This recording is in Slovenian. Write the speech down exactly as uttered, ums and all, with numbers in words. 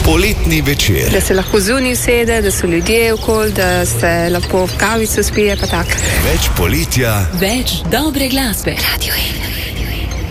Poletni večer. Da se lahko zunaj usede, da so ljudje okoli, da se lahko kavico spije, pa tako. Več poletja, več dobre glasbe. Radio Ena.